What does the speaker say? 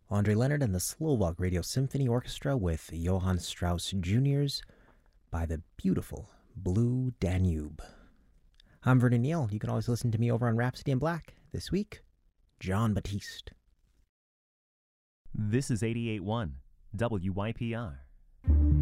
Andre Leonard and the Slovak Radio Symphony Orchestra with Johann Strauss Jr.'s By the Beautiful Blue Danube. I'm Vernon Neal. You can always listen to me over on Rhapsody in Black. This week, Jon Batiste. This is 88.1 WYPR.